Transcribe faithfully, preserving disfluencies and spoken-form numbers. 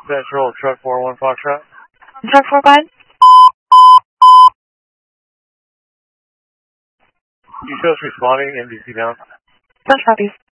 Central, truck four one Foxtrot. Truck four, go ahead. You show us responding, N B C down. Push copies.